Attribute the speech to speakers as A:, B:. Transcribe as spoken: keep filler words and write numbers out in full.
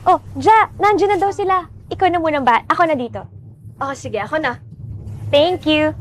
A: Oh, Ja, nandiyan na daw sila. Ikaw na muna ba? Ako na dito. Oh, sige, ako na. Thank you.